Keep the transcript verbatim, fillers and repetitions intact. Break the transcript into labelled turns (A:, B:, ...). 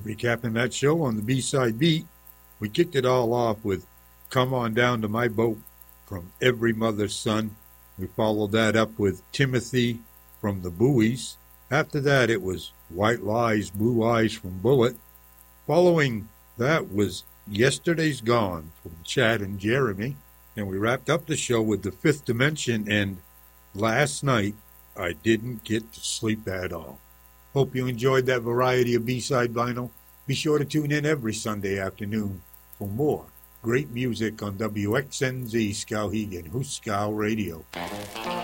A: Recapping that show on the B-Side Beat, we kicked it all off with Come On Down to My Boat from Every Mother's Son. We followed that up with Timothy from the Buoys. After that, it was White Lies, Blue Eyes from Bullet. Following that was Yesterday's Gone from Chad and Jeremy. And we wrapped up the show with The Fifth Dimension and Last Night, I Didn't Get to Sleep at All. Hope you enjoyed that variety of B-side vinyl. Be sure to tune in every Sunday afternoon for more great music on W X N Z Skowhegan Huskau Radio.